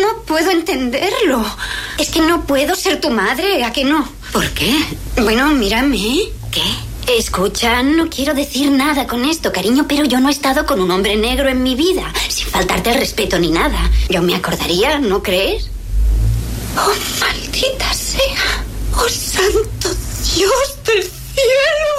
no puedo entenderlo. Es que no puedo ser tu madre, ¿a que no? ¿Por qué? Bueno, mírame. ¿Qué? Escucha, no quiero decir nada con esto, cariño, pero yo no he estado con un hombre negro en mi vida, sin faltarte el respeto ni nada. Yo me acordaría, ¿no crees? ¡Oh, maldita sea! ¡Oh, santo Dios del cielo!